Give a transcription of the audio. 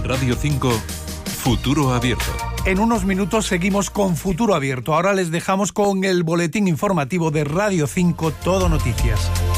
Radio 5, Futuro Abierto. En unos minutos seguimos con Futuro Abierto. Ahora les dejamos con el boletín informativo de Radio 5, Todo Noticias.